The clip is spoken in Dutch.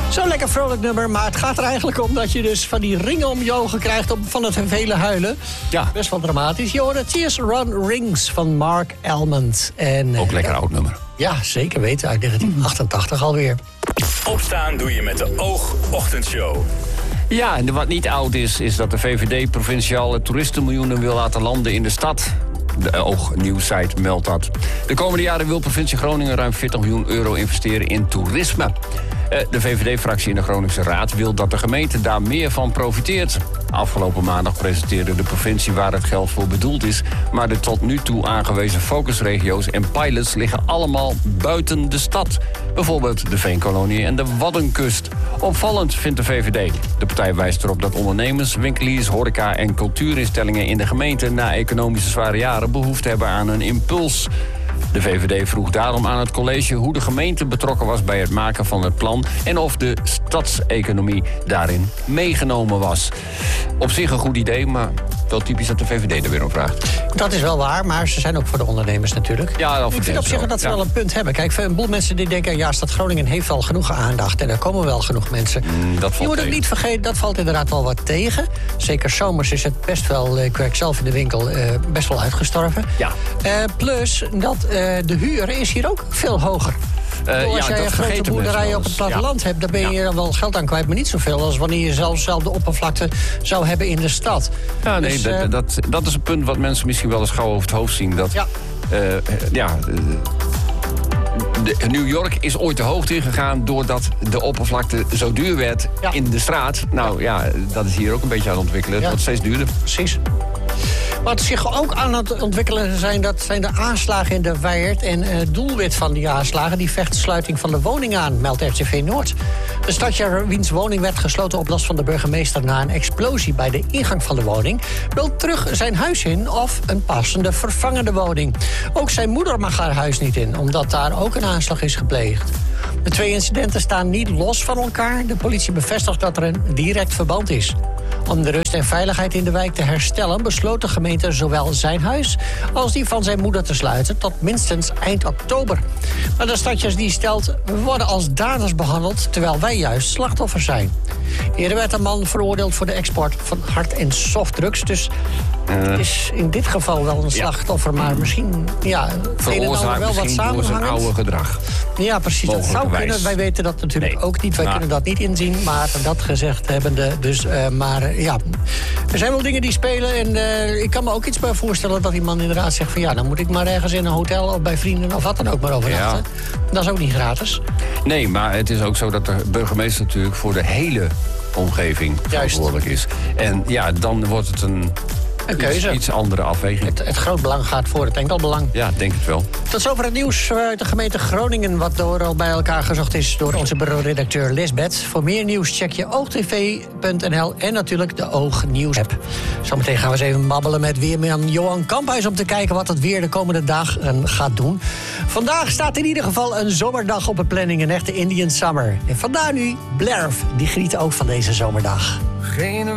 Zo'n lekker vrolijk nummer, maar het gaat er eigenlijk om dat je dus van die ringen om je ogen krijgt van het vele huilen. Ja. Best wel dramatisch. Je hoorde Tears Run Rings van Mark Almond. Ook lekker oud nummer. Ja, zeker weten. Uit 1988 alweer. Opstaan doe je met de Oog-ochtendshow. Ja, en wat niet oud is dat de VVD provinciale toeristenmiljoenen wil laten landen in de stad. De Oog-nieuwssite meldt dat. De komende jaren wil provincie Groningen ruim 40 miljoen euro investeren in toerisme. De VVD-fractie in de Groningse Raad wil dat de gemeente daar meer van profiteert. Afgelopen maandag presenteerde de provincie waar het geld voor bedoeld is. Maar de tot nu toe aangewezen focusregio's en pilots liggen allemaal buiten de stad. Bijvoorbeeld de Veenkolonie en de Waddenkust. Opvallend vindt de VVD. De partij wijst erop dat ondernemers, winkeliers, horeca en cultuurinstellingen in de gemeente na economische zware jaren behoefte hebben aan een impuls. De VVD vroeg daarom aan het college hoe de gemeente betrokken was bij het maken van het plan en of de stadseconomie daarin meegenomen was. Op zich een goed idee, maar wel typisch dat de VVD er weer om vraagt. Dat is wel waar, maar ze zijn ook voor de ondernemers natuurlijk. Ja, ik vind op zich dat ze wel een punt hebben. Kijk, een boel mensen die denken, ja, stad Groningen heeft wel genoeg aandacht en er komen wel genoeg mensen. Je moet ook niet vergeten, dat valt inderdaad wel wat tegen. Zeker zomers is het best wel, ik werk zelf in de winkel, best wel uitgestorven. Ja. Plus dat de huur is hier ook veel hoger. Als jij een grote boerderij op het platteland hebt, dan ben je er wel geld aan kwijt, maar niet zoveel als wanneer je zelf de oppervlakte zou hebben in de stad. Ja, nee, dus, dat is een punt wat mensen misschien wel eens gauw over het hoofd zien. Dat, New York is ooit de hoogte ingegaan doordat de oppervlakte zo duur werd in de straat. Nou ja, dat is hier ook een beetje aan het ontwikkelen. Het wordt steeds duurder. Precies. Wat zich ook aan het ontwikkelen zijn, dat zijn de aanslagen in de Wijert. En het doelwit van die aanslagen, die vecht de sluiting van de woning aan, meldt RTV Noord. De stadjaar wiens woning werd gesloten op last van de burgemeester na een explosie bij de ingang van de woning, wil terug zijn huis in of een passende vervangende woning. Ook zijn moeder mag haar huis niet in, omdat daar ook een aanslag is gepleegd. De twee incidenten staan niet los van elkaar. De politie bevestigt dat er een direct verband is. Om de rust en veiligheid in de wijk te herstellen besloot de gemeente zowel zijn huis als die van zijn moeder te sluiten tot minstens eind oktober. Maar de stadjers die stelt, we worden als daders behandeld terwijl wij juist slachtoffers zijn. Eerder werd een man veroordeeld voor de export van hard- en softdrugs. Dus is in dit geval wel een slachtoffer, maar misschien veroorzaakt wel wat samenhangend. Door zijn oude gedrag. Ja, precies. Dat zou kunnen. Wij weten dat natuurlijk ook niet. Wij kunnen dat niet inzien, maar dat gezegd hebbende. Dus, er zijn wel dingen die spelen. En ik kan me ook iets bij voorstellen dat die man inderdaad zegt van dan moet ik maar ergens in een hotel of bij vrienden of wat dan ook maar overnachten. Ja. Dat is ook niet gratis. Nee, maar het is ook zo dat de burgemeester natuurlijk voor de hele omgeving verantwoordelijk is. En dan wordt het een keuze. Iets andere afweging. Het groot belang gaat voor het enkel belang. Ja, denk het wel. Tot zover het nieuws uit de gemeente Groningen, wat door al bij elkaar gezocht is door onze bureauredacteur Lisbeth. Voor meer nieuws check je oogtv.nl en natuurlijk de Oognieuws-app. Zometeen gaan we eens even babbelen met weerman Johan Kamphuis om te kijken wat het weer de komende dagen gaat doen. Vandaag staat in ieder geval een zomerdag op de planning, een echte Indian Summer. En vandaar nu Blarf, die geniet ook van deze zomerdag.